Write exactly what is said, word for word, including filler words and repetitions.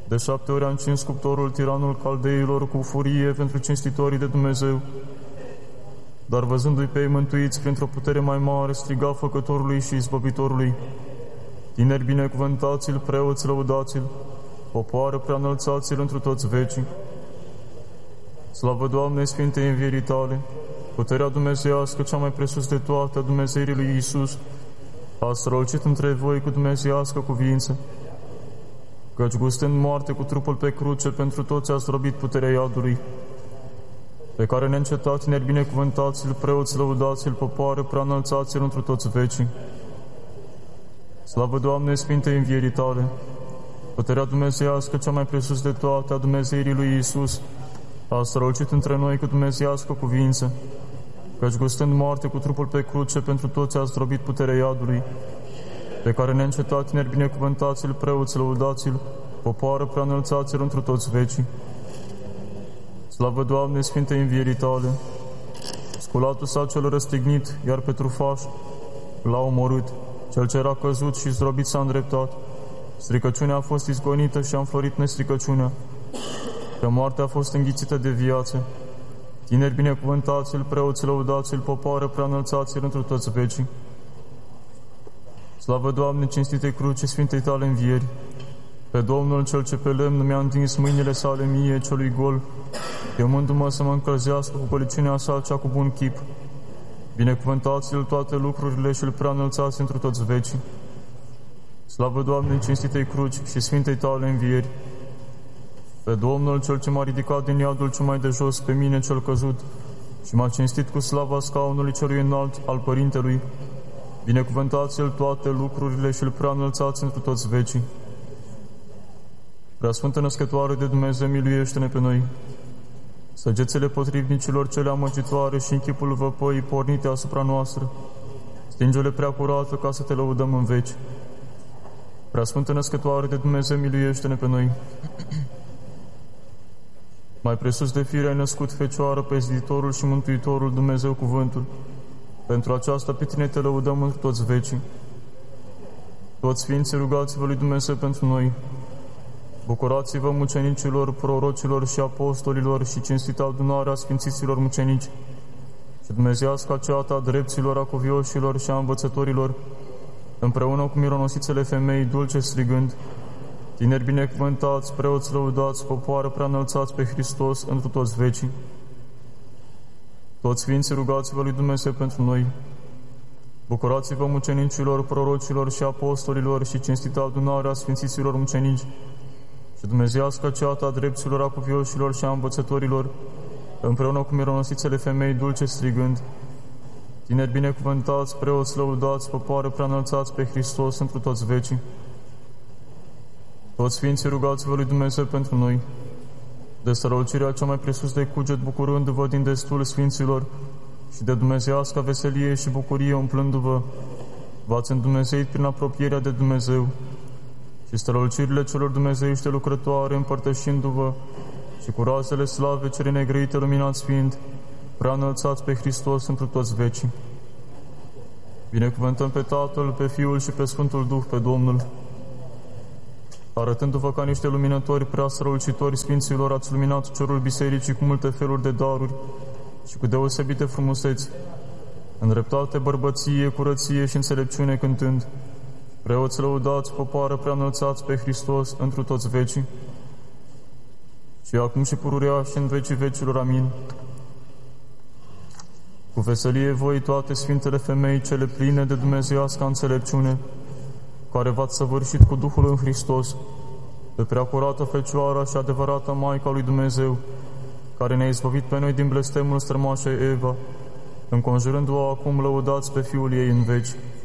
De șapte ori a încins cuptorul tiranul caldeilor cu furie pentru cinstitorii de Dumnezeu. Dar văzându-i pe ei mântuiți printr-o putere mai mare, striga Făcătorului și Izbăvitorului: Tineri binecuvântați-l, preoți lăudați-l, popoare prea înălțați-l întru toți vecii. Slavă Doamne, Sfintei învierii tale, puterea dumnezeiască cea mai presus de toate a Dumnezeirii lui Iisus a strălucit între voi cu dumnezeiască cuvință, căci gustând moarte cu trupul pe cruce, pentru toți a zdrobit puterea iadului, pe care neîncetat, tineri binecuvântați-l, preoți lăudați-l, popoare prea înălțați-l întru toți vecii. Slavă Doamne, Sfintei învierii tale, puterea dumnezeiască cea mai presus de toate a Dumnezeirii lui Iisus a strălucit între noi cu dumnezeiască cuvință, căci gustând moarte cu trupul pe cruce, pentru toți a zdrobit puterea iadului, pe care neîncetat, tineri binecuvântați-l, preoți lăudați-l, popoară prea înălțați-l întru toți vecii. Slavă Doamne, Sfintei învierii tale, sculatul s-a cel răstignit, iar pe trufaș l-a omorât, cel ce era căzut și zdrobit s-a îndreptat, stricăciunea a fost izgonită și a înflorit nestricăciunea, că moartea a fost înghițită de viață. Tineri binecuvântați-l, preoți lăudați-l, popoare prea înălțați-l întru toți vecii. Slavă Doamne, cinstite cruce Sfintei tale învieri, pe Domnul cel ce pe lemn mi-a întins mâinile sale mie, celui gol, chemându-mă să mă încălzească cu păliciunea sa cea cu bun chip. Binecuvântați-l toate lucrurile și îl prea înălțați întru toți vecii. Slavă Doamne, cinstitei cruci și Sfintei tale învieri, pe Domnul cel ce m-a ridicat din iadul cel mai de jos, pe mine cel căzut, și m-a cinstit cu slava scaunului celui înalt al Părintelui. Binecuvântați-l toate lucrurile și îl prea înălțați întru toți vecii. Preasfântă Născătoare de Dumnezeu, miluiește-ne pe noi. Săgețele potrivnicilor cele amăgitoare și în chipul văpăii pornite asupra noastră, stinge-le prea curată ca să te lăudăm în veci. Preasfântă Născătoare de Dumnezeu, miluiește-ne pe noi. Mai presus de fire ai născut Fecioară pe Ziditorul și Mântuitorul Dumnezeu Cuvântul. Pentru aceasta pe tine te lăudăm întru toți vecii. Toți Sfinții, rugați-vă lui Dumnezeu pentru noi. Bucurați-vă mucenicilor, prorocilor și apostolilor și cinstita adunarea sfințiților mucenici și dumnezeiasca ceata a drepților, a cuvioșilor și a învățătorilor, împreună cu mironosițele femei, dulce strigând: Tineri binecuvântați, preoți lăudați, popoare prea înălțați pe Hristos întru toți vecii. Toți Sfinții, rugați-vă lui Dumnezeu pentru noi. Bucurați-vă mucenicilor, prorocilor și apostolilor și cinstita adunarea sfințiților mucenici și dumnezeiasca ceata a drepților, a cuvioșilor și a învățătorilor, împreună cu mironosițele femei, dulce strigând: Tineri binecuvântați, preoți lăudați, popoare prea înălțați pe Hristos întru toți vecii. Toți Sfinții, rugați-vă lui Dumnezeu pentru noi. De strălucirea cea mai presus de cuget, bucurându-vă din destul Sfinților și de dumnezeiasca veselie și bucurie umplându-vă, v-ați îndumnezeit prin apropierea de Dumnezeu și strălucirile celor dumnezeiște lucrătoare, împărtășindu-vă și cu razele slave cele negrăite luminați fiind, prea înălțați pe Hristos întru toți vecii. Binecuvântăm pe Tatăl, pe Fiul și pe Sfântul Duh, pe Domnul. Arătându-vă ca niște luminători prea strălucitori Sfinților, ați luminat cerul bisericii cu multe feluri de daruri și cu deosebite frumuseți, în dreptate, bărbăție, curăție și înțelepciune cântând: Preoți lăudați, popoară prea înălțați pe Hristos întru toți vecii. Și acum și pururea și în vecii vecilor. Amin. Cu veselie voi toate Sfintele femei cele pline de dumnezeiasca înțelepciune, care v-ați săvârșit cu Duhul în Hristos, pe preacurată Fecioara și adevărată Maica lui Dumnezeu, care ne-a izbăvit pe noi din blestemul strămoașei Eva, înconjurându-o acum, lăudați pe Fiul ei în veci.